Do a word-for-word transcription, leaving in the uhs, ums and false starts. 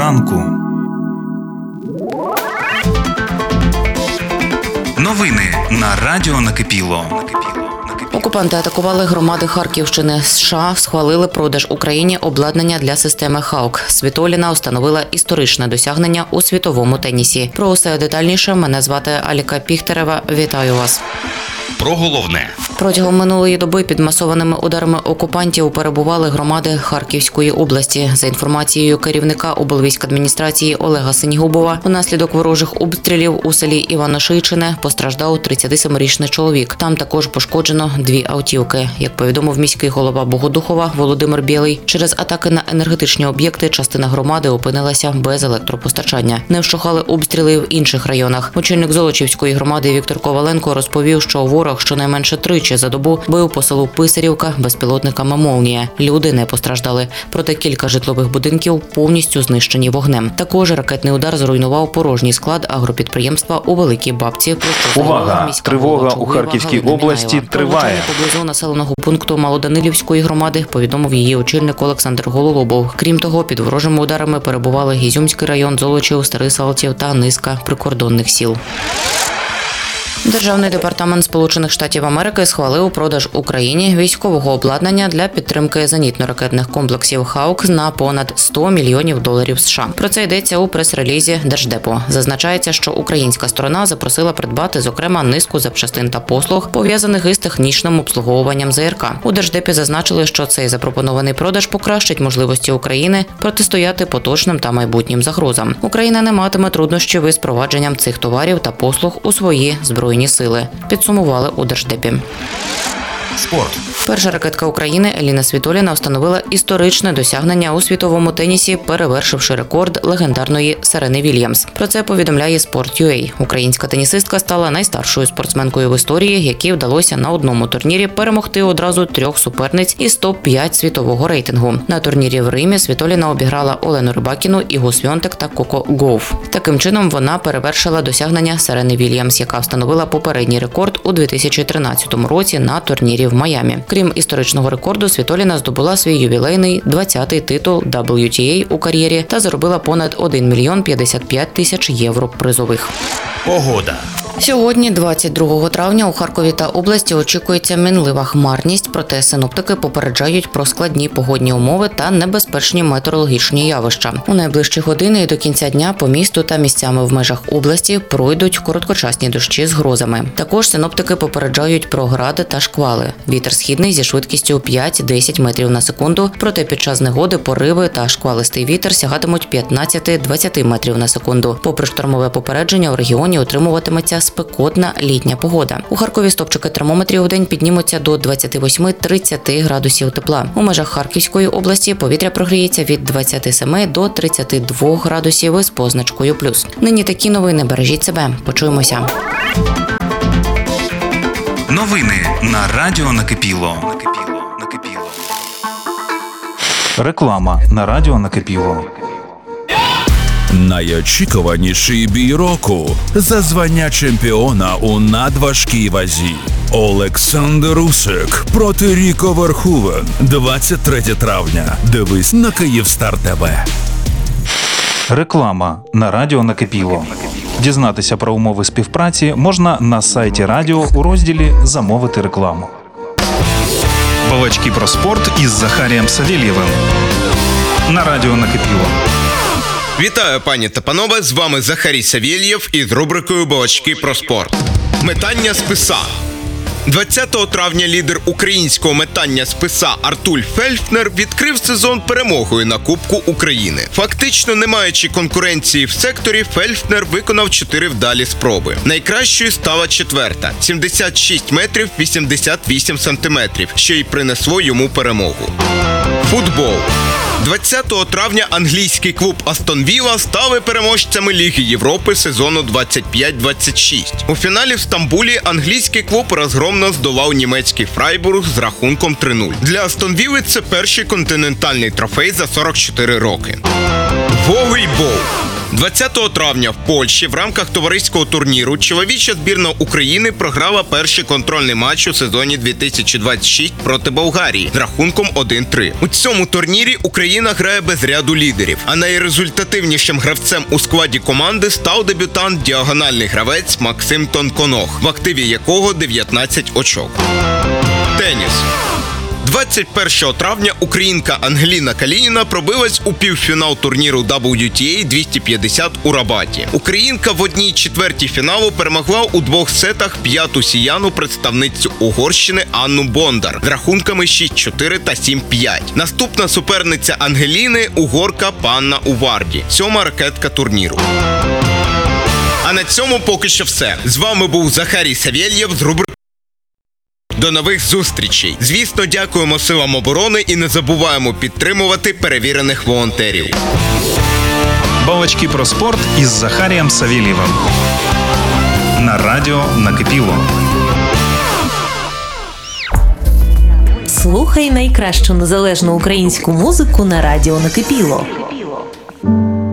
ранку. Новини на Радіо Накипіло. Окупанти атакували громади Харківщини. США схвалили продаж Україні обладнання для системи «Хаук». Світоліна встановила історичне досягнення у світовому тенісі. Про усе детальніше мене звати Аліка Піхтерева. Вітаю вас. Про головне. Протягом минулої доби під масованими ударами окупантів перебували громади Харківської області. За інформацією керівника облвійськадміністрації Олега Синігубова, унаслідок ворожих обстрілів у селі Івано-Шийчине постраждав тридцятисемирічний чоловік. Там також пошкоджено дві автівки. Як повідомив міський голова Богодухова Володимир Білий, через атаки на енергетичні об'єкти частина громади опинилася без електропостачання. Не вщухали обстріли в інших районах. Очільник Золочівської громади Віктор Коваленко розповів, що ворог щонайменше тричі за добу бив по селу Писарівка безпілотниками «Молнія». Люди не постраждали. Проте кілька житлових будинків повністю знищені вогнем. Також ракетний удар зруйнував порожній склад агропідприємства у Великій Бабці. Увага! Тривога у Харківській області триває. Поблизу населеного пункту Малоданилівської громади повідомив її очільник Олександр Гололобов. Крім того, під ворожими ударами перебували Ізюмський район, Золочів, Старий Салтів та низка прикордонних сіл. Державний департамент Сполучених Штатів Америки схвалив продаж Україні військового обладнання для підтримки зенітно-ракетних комплексів «Хаук» на понад сто мільйонів доларів США. Про це йдеться у прес-релізі Держдепу. Зазначається, що українська сторона запросила придбати, зокрема, низку запчастин та послуг, пов'язаних із технічним обслуговуванням ЗРК. У Держдепі зазначили, що цей запропонований продаж покращить можливості України протистояти поточним та майбутнім загрозам. Україна не матиме труднощів із впровадженням цих товарів та послуг у свої збройні сили, підсумували у Держдепі. Спорт. Перша ракетка України Еліна Світоліна встановила історичне досягнення у світовому тенісі, перевершивши рекорд легендарної Серени Вільямс. Про це повідомляє Sport.ua. Українська тенісистка стала найстаршою спортсменкою в історії, якій вдалося на одному турнірі перемогти одразу трьох суперниць із топ п'ять світового рейтингу. На турнірі в Римі Світоліна обіграла Олену Рибакіну, Ігу Свьонтек та Коко Гауф. Таким чином вона перевершила досягнення Серени Вільямс, яка встановила попередній рекорд у дві тисячі тринадцятому році на турнірі в Майамі. Крім історичного рекорду, Світоліна здобула свій ювілейний двадцятий титул дабл ю ті ей у кар'єрі та заробила понад один мільйон п'ятдесят п'ять тисяч євро призових. Погода. Сьогодні, двадцять другого травня, у Харкові та області очікується мінлива хмарність, проте синоптики попереджають про складні погодні умови та небезпечні метеорологічні явища. У найближчі години і до кінця дня по місту та місцями в межах області пройдуть короткочасні дощі з грозами. Також синоптики попереджають про гради та шквали. Вітер східний зі швидкістю п'ять-десять метрів на секунду, проте під час негоди пориви та шквалистий вітер сягатимуть п'ятнадцять-двадцять метрів на секунду. Попри штормове попередження, у регіоні утримуватиметься спекотна літня погода. У Харкові стопчики термометрів у день піднімуться до двадцять вісім-тридцять градусів тепла. У межах Харківської області повітря прогріється від двадцяти семи до тридцяти двох градусів із позначкою плюс. Нині такі новини. Бережіть себе. Почуємося. Новини на Радіо Накипіло. Реклама на Радіо Накипіло. Найочікуваніший бій року за звання чемпіона у надважкій вазі. Олександр Усик проти Ріко Верховен. двадцять третього травня. Дивись на Київстар ТВ. Реклама на Радіо Накипіло. Дізнатися про умови співпраці можна на сайті радіо у розділі «Замовити рекламу». Балачки про спорт із Захарієм Савєлєвим. На Радіо Накипіло. Вітаю, пані та панове, з вами Захарій Савєлєв із рубрикою «Балачки про спорт». Метання списа. двадцятого травня лідер українського метання списа Артуль Фельдфнер відкрив сезон перемогою на Кубку України. Фактично не маючи конкуренції в секторі, Фельдфнер виконав чотири вдалі спроби. Найкращою стала четверта – сімдесят шість метрів вісімдесят вісім сантиметрів, що й принесло йому перемогу. Футбол. двадцятого травня англійський клуб Астон Вілла стали переможцями Ліги Європи сезону двадцять п'ять двадцять шість. У фіналі в Стамбулі англійський клуб розгромно здолав німецький Фрайбург з рахунком три нуль. Для Астон Вілли це перший континентальний трофей за сорок чотири роки. Волейбол. двадцятого травня в Польщі в рамках товариського турніру чоловіча збірна України програла перший контрольний матч у сезоні дві тисячі двадцять шість проти Болгарії з рахунком один-три. У цьому турнірі Україна грає без ряду лідерів, а найрезультативнішим гравцем у складі команди став дебютант діагональний гравець Максим Тонконог, в активі якого дев'ятнадцять очок. Теніс. двадцять першого травня українка Ангеліна Калініна пробилась у півфінал турніру дабл ю ті ей двісті п'ятдесят у Рабаті. Українка в одній четвертій фіналу перемогла у двох сетах п'яту сіяну представницю Угорщини Анну Бондар з рахунками шість-чотири та сім-п'ять. Наступна суперниця Ангеліни – угорка Панна Уварді, сьома ракетка турніру. А на цьому поки що все. З вами був Захарій Савєлєв з рубрикою До нових зустрічей. Звісно, дякуємо силам оборони і не забуваємо підтримувати перевірених волонтерів. Балачки про спорт із Захарієм Савєлєвим. На радіо «Накипіло». Слухай найкращу незалежну українську музику на радіо «Накипіло».